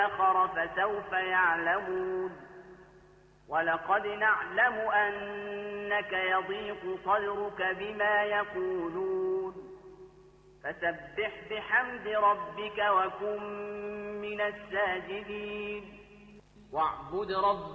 آخر فسوف يعلمون ولقد نعلم أنك يضيق صدرك بما يقولون فسبح بحمد ربك وكن من الساجدين واعبد ربك